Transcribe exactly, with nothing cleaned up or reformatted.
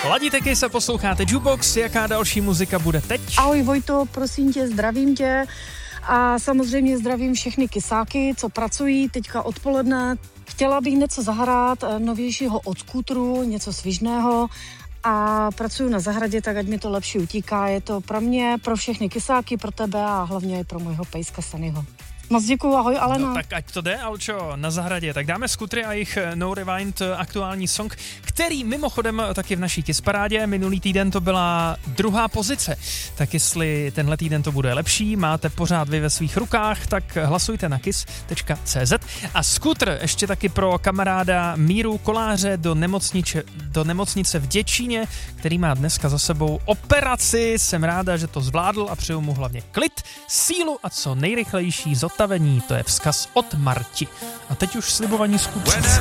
Ladíte Kiss a posloucháte Jukebox, jaká další muzika bude teď? Ahoj Vojto, prosím tě, zdravím tě a samozřejmě zdravím všechny kysáky, co pracují teďka odpoledne. Chtěla bych něco zahrát novějšího od Skútru, něco svižného a pracuji na zahradě, tak ať mi to lepší utíká. Je to pro mě, pro všechny kysáky, pro tebe a hlavně i pro mojho pejska Sunnyho. Moc děkuju, ahoj Alena. No tak ať to jde, Alčo, na zahradě. Tak dáme Skútry a jejich No Rewind aktuální song, který mimochodem taky v naší Kiss parádě. Minulý týden to byla druhá pozice. Tak jestli tenhle týden to bude lepší, máte pořád vy ve svých rukách, tak hlasujte na kiss tečka cé zet. A Skútr ještě taky pro kamaráda Míru Koláře do nemocnice, do nemocnice v Děčíně, který má dneska za sebou operaci. Jsem ráda, že to zvládl a přeju mu hlavně klid, sílu a co nejrychlejší zotavení. To je vzkaz od Marti. A teď už slibovaní Skútři.